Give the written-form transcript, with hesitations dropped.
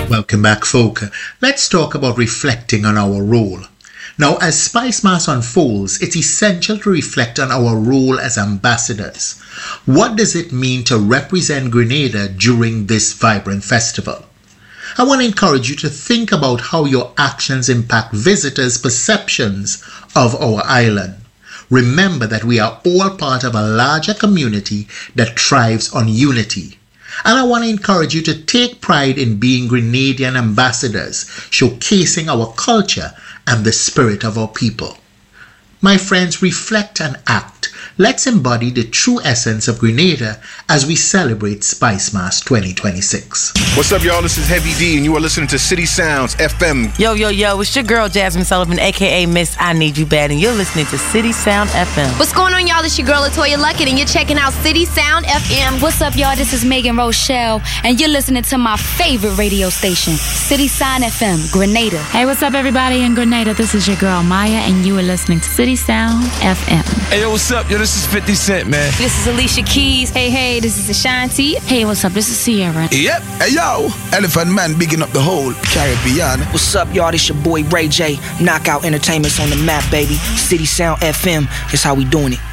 Welcome back, folk. Let's talk about reflecting on our role. Now, as Spice Mass unfolds, it's essential to reflect on our role as ambassadors. What does it mean to represent Grenada during this vibrant festival? I want to encourage you to think about how your actions impact visitors' perceptions of our island. Remember that we are all part of a larger community that thrives on unity. And I want to encourage you to take pride in being Grenadian ambassadors, showcasing our culture and the spirit of our people. My friends, reflect and act. Let's embody the true essence of Grenada as we celebrate Spice Mass 2026. What's up, y'all? This is Heavy D, and you are listening to City Sounds FM. Yo, it's your girl, Jasmine Sullivan, a.k.a. Miss I Need You Bad, and you're listening to City Sound FM. What's going on, y'all? It's your girl, Latoya Luckett, and you're checking out City Sound FM. What's up, y'all? This is Megan Rochelle, and you're listening to my favorite radio station, City Sound FM, Grenada. Hey, what's up, everybody in Grenada? This is your girl, Maya, and you are listening to City Sound FM. Hey, yo, what's up? Yo, this is 50 Cent, man. This is Alicia Keys. Hey, this is Ashanti. Hey, what's up? This is Sierra. Yep. Hey, yo, Elephant Man bigging up the whole Caribbean. What's up, y'all? This your boy Ray J. Knockout Entertainment's on the map, baby. City Sound FM is how we doing it.